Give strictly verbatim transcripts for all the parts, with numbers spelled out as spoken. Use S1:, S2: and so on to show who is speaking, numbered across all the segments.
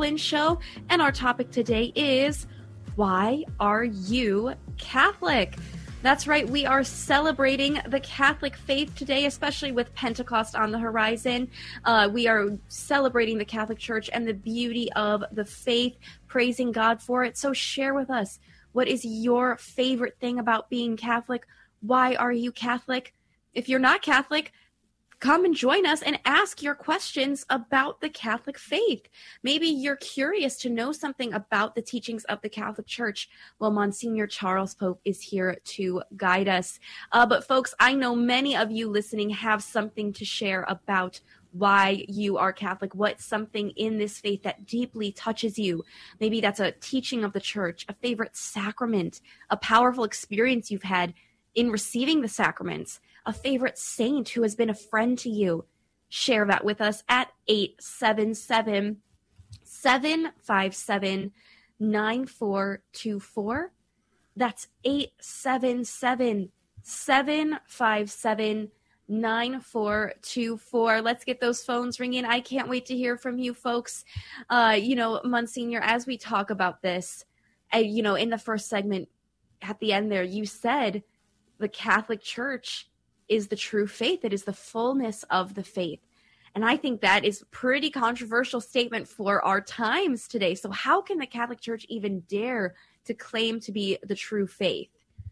S1: call-in show, and our topic today is, why are you Catholic? That's right, we are celebrating the Catholic faith today, especially with Pentecost on the horizon. Uh, we are celebrating the Catholic Church and the beauty of the faith, praising God for it. So share with us, what is your favorite thing about being Catholic? Why are you Catholic? If you're not Catholic, come and join us and ask your questions about the Catholic faith. Maybe you're curious to know something about the teachings of the Catholic Church. Well, Monsignor Charles Pope is here to guide us. Uh, but folks, I know many of you listening have something to share about why you are Catholic. What's something in this faith that deeply touches you? Maybe that's a teaching of the Church, a favorite sacrament, a powerful experience you've had in receiving the sacraments, a favorite saint who has been a friend to you. Share that with us at eight seven seven, seven five seven, nine four two four. That's eight seven seven, seven five seven, nine four two four. Let's get those phones ringing. I can't wait to hear from you folks. Uh, you know, Monsignor, as we talk about this, uh, you know, in the first segment at the end there, you said the Catholic Church is the true faith. It is the fullness of the faith. And I think that is a pretty controversial statement for our times today. So how can the Catholic Church even dare to claim to be the true faith?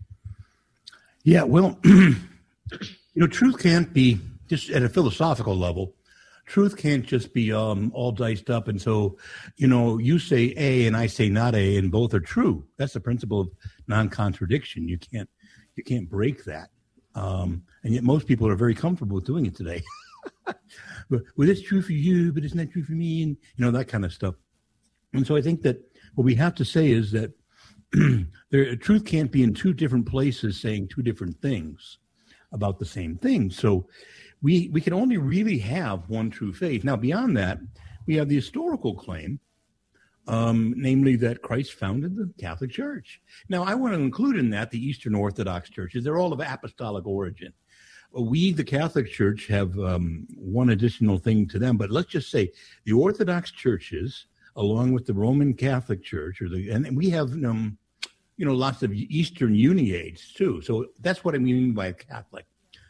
S2: Yeah, well, you know, truth can't be, just at a philosophical level, truth can't just be um, all diced up. And so, you know, you say A and I say not A, and both are true. That's the principle of non-contradiction. You can't, you can't break that. Um, and yet most people are very comfortable with doing it today. but, well, it's true for you, but it's not true for me, and, you know, that kind of stuff. And so I think that what we have to say is that there, truth can't be in two different places saying two different things about the same thing. So we we can only really have one true faith. Now, beyond that, we have the historical claim, Um, namely that Christ founded the Catholic Church. Now, I want to include in that the Eastern Orthodox churches. They're all of apostolic origin. We, the Catholic Church, have um, one additional thing to them, but let's just say the Orthodox churches, along with the Roman Catholic Church, or the, and we have, um, you know, lots of Eastern Uniates too. So that's what I mean by Catholic.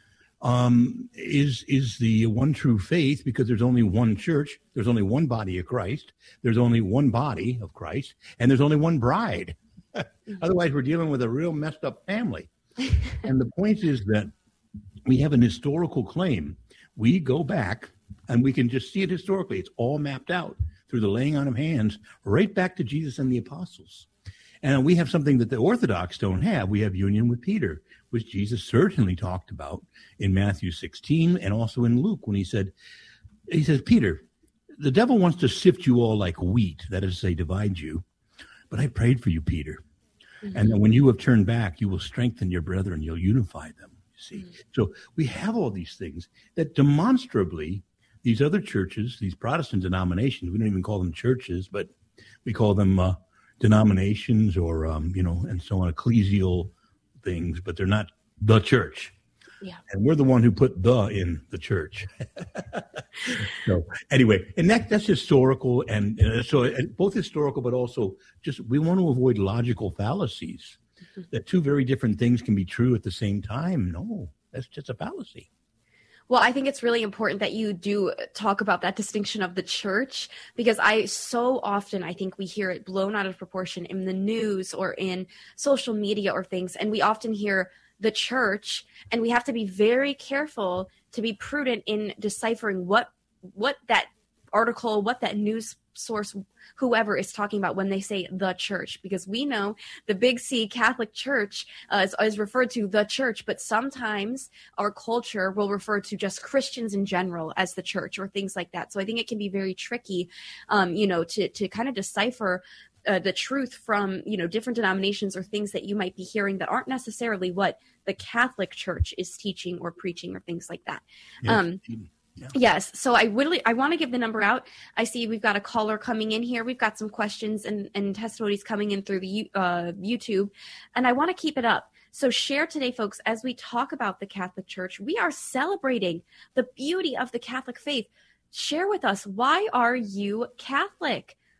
S2: Um, is is the one true faith, because there's only one church, there's only one body of Christ, there's only one body of Christ, and there's only one bride. Otherwise, we're dealing with a real messed up family. And the point is that we have an historical claim. We go back, and we can just see it historically. It's all mapped out through the laying on of hands, right back to Jesus and the apostles. And we have something that the Orthodox don't have. We have union with Peter, which Jesus certainly talked about in Matthew sixteen and also in Luke when he said, he says, Peter, the devil wants to sift you all like wheat, that is to say, divide you. But I prayed for you, Peter. Mm-hmm. And then when you have turned back, you will strengthen your brethren, you'll unify them, you see. Mm-hmm. So we have all these things that demonstrably these other churches, these Protestant denominations, we don't even call them churches, but we call them uh, denominations or, um, you know, and so on, ecclesial things, but they're not the church.
S1: Yeah.
S2: And we're the one who put the in the church. So anyway, and that that's historical. And uh, so and both historical, but also just, we want to avoid logical fallacies mm-hmm. that two very different things can be true at the same time. No, that's just a fallacy.
S1: Well, I think it's really important that you do talk about that distinction of the church, because I so often, I think we hear it blown out of proportion in the news or in social media or things. And we often hear the church, and we have to be very careful to be prudent in deciphering what, what that article, what that news source, whoever is talking about when they say the church, because we know the big C Catholic Church uh, is, is referred to the church, but sometimes our culture will refer to just Christians in general as the church or things like that. So I think it can be very tricky, um, you know, to, to kind of decipher uh, the truth from, you know, different denominations or things that you might be hearing that aren't necessarily what the Catholic Church is teaching or preaching or things like that.
S2: Yes.
S1: Um,
S2: Yeah.
S1: Yes. So I really, I want to give the number out. I see we've got a caller coming in here. We've got some questions and, and testimonies coming in through the uh, YouTube, and I want to keep it up. So share today, folks, as we talk about the Catholic Church. We are celebrating the beauty of the Catholic faith. Share with us, why are you Catholic?